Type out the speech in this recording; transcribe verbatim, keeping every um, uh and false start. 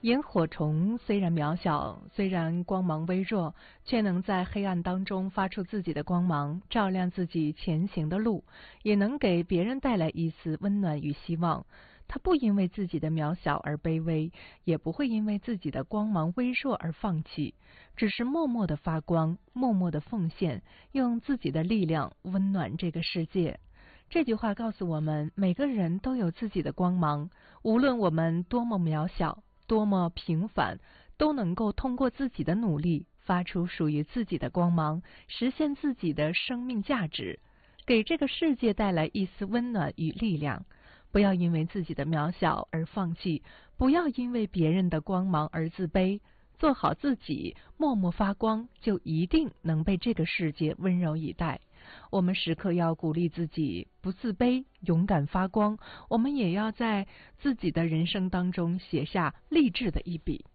萤火虫虽然渺小，虽然光芒微弱，却能在黑暗当中发出自己的光芒，照亮自己前行的路，也能给别人带来一丝温暖与希望。它不因为自己的渺小而卑微，也不会因为自己的光芒微弱而放弃，只是默默地发光，默默地奉献，用自己的力量温暖这个世界。这句话告诉我们，每个人都有自己的光芒，无论我们多么渺小，多么平凡，都能够通过自己的努力，发出属于自己的光芒，实现自己的生命价值，给这个世界带来一丝温暖与力量。不要因为自己的渺小而放弃，不要因为别人的光芒而自卑，做好自己，默默发光，就一定能被这个世界温柔以待。我们时刻要鼓励自己，不自卑，勇敢发光。我们也要在自己的人生当中写下励志的一笔。